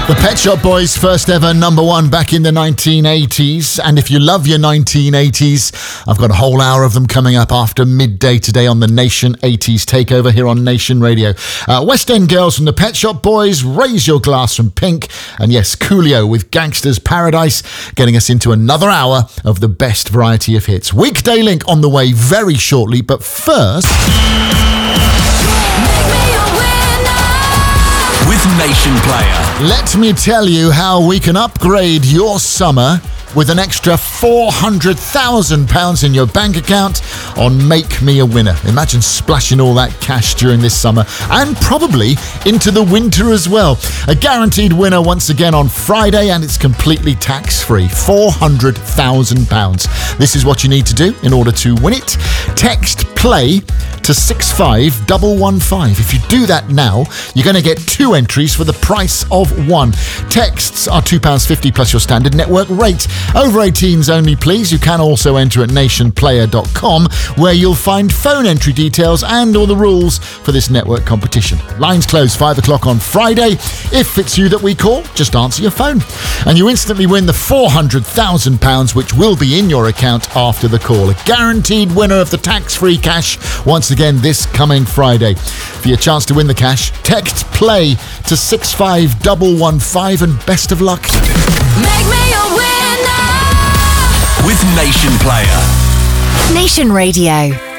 The Pet Shop Boys' first ever number one back in the 1980s. And if you love your 1980s, I've got a whole hour of them coming up after midday today on the Nation 80s Takeover here on Nation Radio. West End Girls from the Pet Shop Boys, Raise Your Glass from Pink, and yes, Coolio with Gangster's Paradise, getting us into another hour of the best variety of hits. Weekday Link on the way very shortly, but first... with Nation Player. Let me tell you how we can upgrade your summer with an extra £400,000 in your bank account on Make Me a Winner. Imagine splashing all that cash during this summer and probably into the winter as well. A guaranteed winner once again on Friday, and it's completely tax-free. £400,000. This is what you need to do in order to win it. Text PLAY to 65115. If you do that now, you're going to get 2 entries for the price of 1. Texts are £2.50 plus your standard network rate. Over 18s only, please. You can also enter at nationplayer.com, where you'll find phone entry details and all the rules for this network competition. Lines close 5 o'clock on Friday. If it's you that we call, just answer your phone. And you instantly win the £400,000, which will be in your account after the call. A guaranteed winner of the tax-free cash once again this coming Friday. For your chance to win the cash, text PLAY to 65115, and best of luck. Make me a winner with Nation Player. Nation Radio.